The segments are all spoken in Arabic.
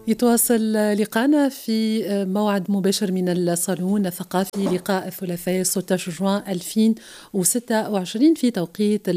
يتواصل لقاءنا في موعد مباشر من الصالون الثقافي لقاء الثلاثاء 16 جوان 2026 في توقيت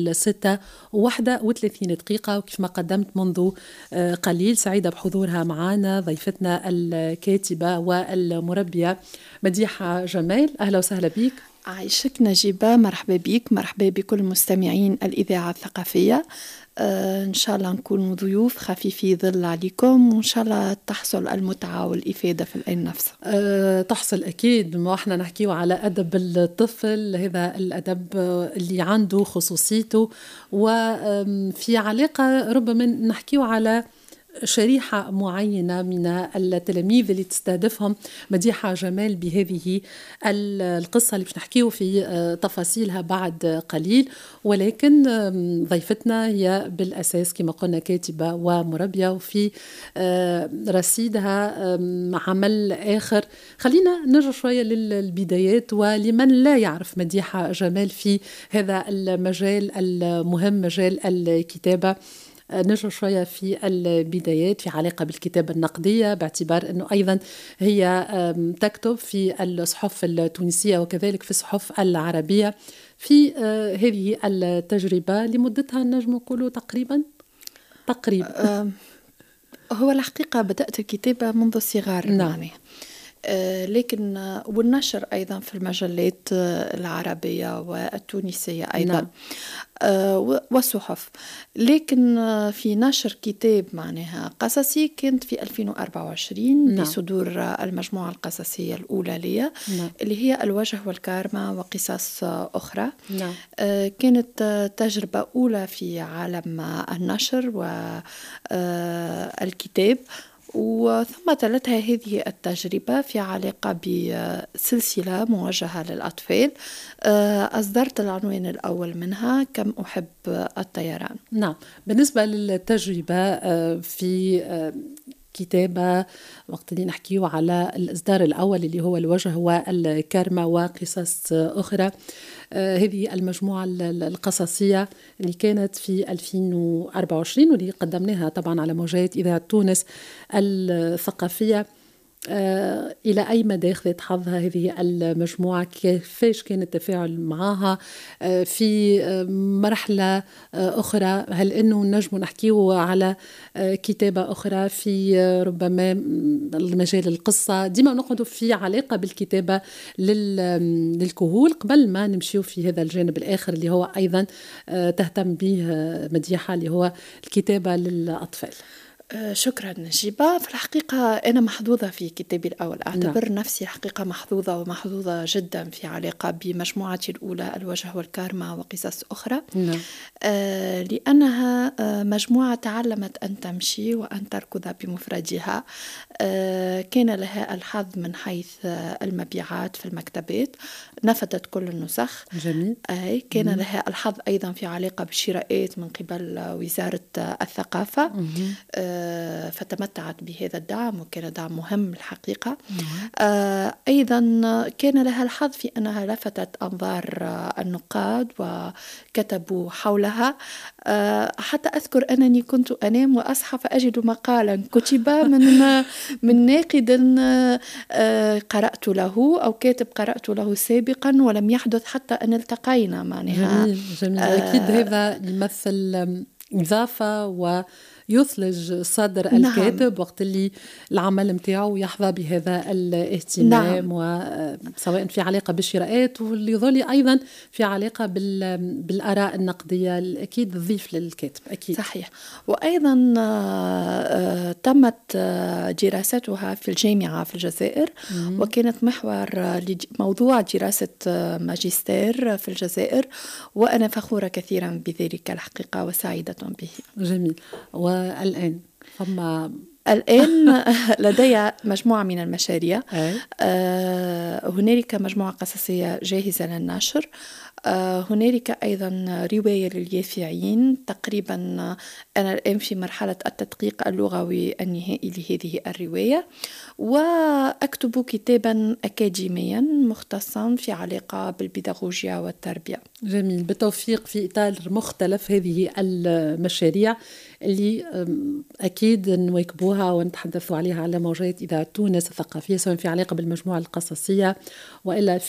6:31 وكيف ما قدمت منذ قليل سعيدة بحضورها معنا ضيفتنا الكاتبة والمربية مديحة جمال. أهلا وسهلا بك. عايشك نجيبة، مرحبا بك، مرحبا بكل مستمعين الإذاعة الثقافية. إن شاء الله نكون ضيوف خفيفي ظل عليكم، وإن شاء الله تحصل المتعة والإفادة في الآن نفسه. تحصل أكيد. ما احنا نحكيه على أدب الطفل، هذا الأدب اللي عنده خصوصيته، وفي علاقة ربما نحكيه على شريحة معينة من التلاميذ اللي تستهدفهم مديحة جمال بهذه القصة اللي باش نحكيه في تفاصيلها بعد قليل. ولكن ضيفتنا هي بالأساس كما قلنا كاتبة ومربية، وفي رصيدها عمل آخر. خلينا نرجع شوية للبدايات، ولمن لا يعرف مديحة جمال في هذا المجال المهم، مجال الكتابة. نرجع شوية في البدايات في علاقة بالكتابة النقدية، باعتبار أنه أيضا هي تكتب في الصحف التونسية وكذلك في الصحف العربية. في هذه التجربة لمدتها نجم نقوله تقريبا هو الحقيقة بدأت الكتابة منذ الصغر. نعم. لكن والنشر أيضا في المجلات العربية والتونسية أيضا. نعم. والصحف. لكن في نشر كتاب معناها قصصي كانت في 2024 نعم. بصدور المجموعة القصصية الأولى لي. نعم. اللي هي الوجه والكارما وقصص أخرى. نعم. كانت تجربة أولى في عالم النشر والكتاب، وثم تلتها هذه التجربة في علاقة بسلسلة موجهة للأطفال. أصدرت العنوان الأول منها كم أحب الطيران. نعم. بالنسبة للتجربة في كتابة، وقت اللي نحكيه على الإصدار الأول اللي هو الوجه والكارما وقصص أخرى، هذه المجموعة القصصية اللي كانت في 2024 واللي قدمناها طبعا على موجات إذاعة تونس الثقافية. إلى أي مدى أخذت حظها هذه المجموعة؟ كيفاش كان التفاعل معها في مرحلة أخرى؟ هل أنه نجم نحكيه على كتابة أخرى في ربما المجال القصة؟ ديما نقعد في علاقة بالكتابة للكهول قبل ما نمشيو في هذا الجانب الآخر اللي هو أيضا تهتم به مديحة، اللي هو الكتابة للأطفال. شكرا نجيبة. في الحقيقة أنا محظوظة في كتابي الأول، أعتبر نعم. نفسي حقيقة محظوظة ومحظوظة جدا في علاقة بمجموعتي الأولى الوجه والكارما وقصص أخرى. نعم. لأنها مجموعة تعلمت أن تمشي وأن تركض بمفردها. كان لها الحظ من حيث المبيعات في المكتبات، نفذت كل النسخ. جميل. كان لها الحظ أيضا في علاقة بالشراءات من قبل وزارة الثقافة. فتمتعت بهذا الدعم وكان دعم مهم الحقيقة. أيضا كان لها الحظ في أنها لفتت أنظار النقاد وكتبوا حولها. حتى أذكر أنني كنت أنام وأصحى فأجد مقالا كتب من ناقد قرأت له أو كاتب قرأت له سابقا ولم يحدث حتى أن التقينا معناها. جميل. جميل. أكيد هذا يمثل إضافة ويثلج صدر الكاتب. نعم. وقت اللي العمل متاعه يحظى بهذا الاهتمام. نعم. وسواء في علاقة بالشراءات واللي يظل أيضا في علاقة بالآراء النقدية، أكيد تضيف للكاتب. أكيد صحيح. وأيضا تمت دراستها في الجامعة في الجزائر. وكانت محور موضوع دراسة ماجستير في الجزائر، وأنا فخورة كثيرا بذلك الحقيقة وسعيدة به. جميل. والآن الآن لدي مجموعة من المشاريع. هنالك مجموعة قصصية جاهزة للنشر. هنالك أيضا رواية لليافعين. تقريبا أنا الآن في مرحلة التدقيق اللغوي النهائي لهذه الرواية، وأكتب كتابا أكاديميا مختصا في علاقة بالبيداغوجيا والتربية. جميل. بالتوفيق في إطار مختلف هذه المشاريع اللي أكيد نواكبوها ونتحدثوا عليها على موجات إذاعة تونس الثقافية، سواء في علاقة بالمجموعة القصصية وإلا